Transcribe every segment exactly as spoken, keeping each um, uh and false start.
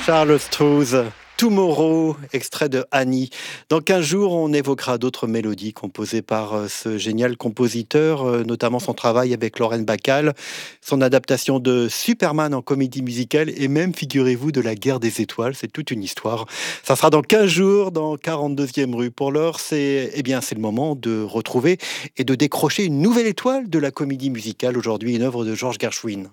Charles Strouse, Tomorrow, extrait de Annie. Dans quinze jours, on évoquera d'autres mélodies composées par ce génial compositeur, notamment son travail avec Lauren Bacall, son adaptation de Superman en comédie musicale et même, figurez-vous, de La Guerre des Étoiles. C'est toute une histoire. Ça sera dans quinze jours, dans quarante-deuxième rue. Pour l'heure, c'est eh bien, c'est le moment de retrouver et de décrocher une nouvelle étoile de la comédie musicale. Aujourd'hui, une œuvre de George Gershwin.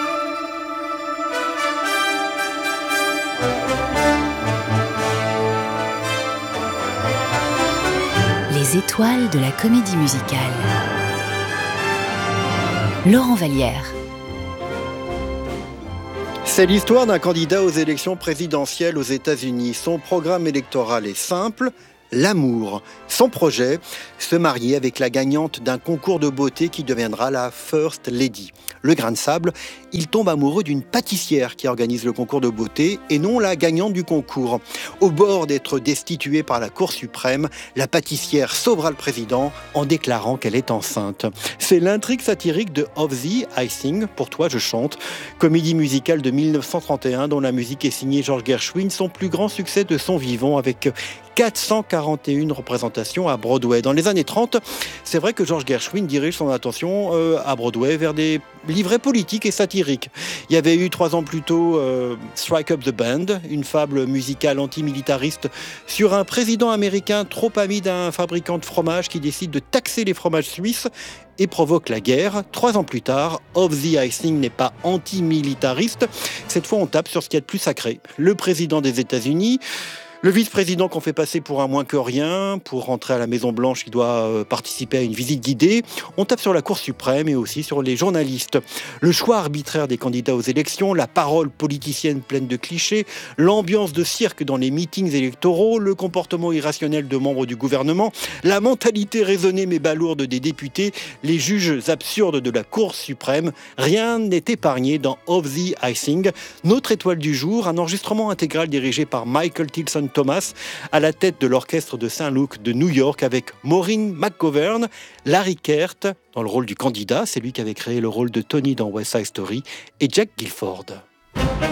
Les étoiles de la comédie musicale. Laurent Vallière. C'est l'histoire d'un candidat aux élections présidentielles aux États-Unis. Son programme électoral est simple, l'amour. Son projet, se marier avec la gagnante d'un concours de beauté qui deviendra la First Lady. Le grain de sable, il tombe amoureux d'une pâtissière qui organise le concours de beauté et non la gagnante du concours. Au bord d'être destituée par la Cour suprême, la pâtissière sauvera le président en déclarant qu'elle est enceinte. C'est l'intrigue satirique de Of the Icing, Pour toi je chante, comédie musicale de mille neuf cent trente et un dont la musique est signée George Gershwin, son plus grand succès de son vivant avec quatre cent quarante et une représentations à Broadway. Dans les années trente, c'est vrai que George Gershwin dirige son attention euh, à Broadway vers des livrets politiques et satiriques. Il y avait eu trois ans plus tôt euh, Strike Up the Band, une fable musicale antimilitariste sur un président américain trop ami d'un fabricant de fromage qui décide de taxer les fromages suisses et provoque la guerre. Trois ans plus tard, Of the Icing n'est pas antimilitariste. Cette fois, on tape sur ce qu'il y a de plus sacré. Le président des États-Unis, le vice-président qu'on fait passer pour un moins que rien, pour rentrer à la Maison-Blanche, il doit euh, participer à une visite guidée. On tape sur la Cour suprême et aussi sur les journalistes. Le choix arbitraire des candidats aux élections, la parole politicienne pleine de clichés, l'ambiance de cirque dans les meetings électoraux, le comportement irrationnel de membres du gouvernement, la mentalité raisonnée mais balourde des députés, les juges absurdes de la Cour suprême. Rien n'est épargné dans Of the Icing. Notre étoile du jour, un enregistrement intégral dirigé par Michael Tilson Thomas, à la tête de l'orchestre de Saint-Luc de New York avec Maureen McGovern, Larry Kert dans le rôle du candidat, c'est lui qui avait créé le rôle de Tony dans West Side Story, et Jack Gilford.